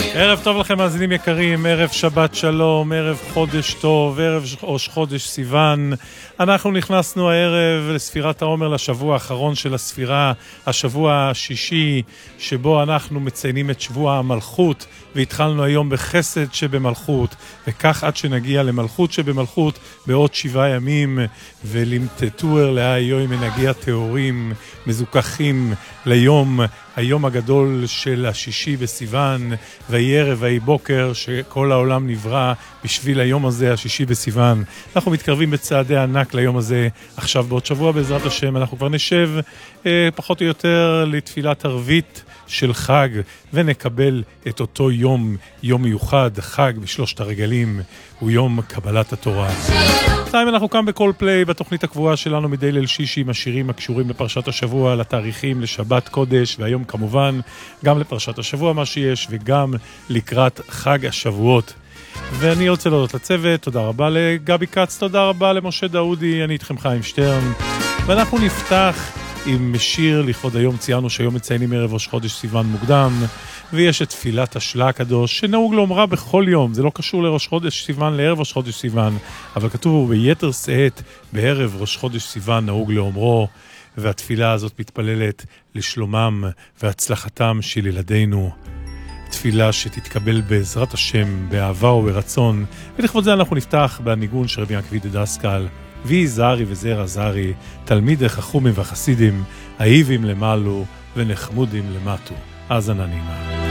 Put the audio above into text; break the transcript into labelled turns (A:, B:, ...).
A: ערב טוב לכם מאזינים יקרים, ערב שבת שלום, ערב חודש טוב, ערב ראש חודש סיוון. אנחנו נכנסנו הערב לספירת העומר, לשבוע האחרון של הספירה, השבוע השישי, שבו אנחנו מציינים את שבוע המלכות, והתחלנו היום בחסד שבמלכות, וכך עד שנגיע למלכות שבמלכות בעוד 7 ימים, ולמתתואר להיום מנגיע תיאורים מזוכחים ליום, היום הגדול של השישי בסיוון, ויהי ערב ויהי בוקר, שכל העולם נברא בשביל היום הזה, השישי בסיוון. אנחנו מתקרבים בצעדי ענק ליום הזה. עכשיו בעוד שבוע בעזרת השם אנחנו כבר נשב פחות או יותר לתפילת ערבית של חג, ונקבל את אותו יום, יום מיוחד, חג בשלושת הרגלים, הוא יום קבלת התורה. בינתיים אנחנו כאן בכל פליי, בתוכנית הקבועה שלנו מדי ליל שישי, עם השירים הקשורים לפרשת השבוע, לתאריכים, לשבת קודש, והיום כמובן גם לפרשת השבוע מה שיש, וגם לקראת חג השבועות. ואני רוצה להודות לצוות, תודה רבה לגבי קץ, תודה רבה למשה דאודי, אני איתכם חיים שטרן, ואנחנו נפתח עם שיר לכבוד היום. ציינו שהיום מציינים ערב ראש חודש סיוון מוקדם, ויש את תפילת השלה הקדוש שנהוג לאומרה בכל יום, זה לא קשור לראש חודש סיוון, לערב ראש חודש סיוון, אבל כתוב ביתר שאת בערב ראש חודש סיוון נהוג לאומרו, והתפילה הזאת מתפללת לשלומם והצלחתם של ילדינו, תפילה שתתקבל בעזרת השם באהבה וברצון. ולכבוד זה אנחנו נפתח בניגון של רבי עקבי דדסקל, וי זרי וזרע זרי, תלמידי חכמים וחסידים, אהיבים למעלו ונחמודים למטו. האזנה נעימה.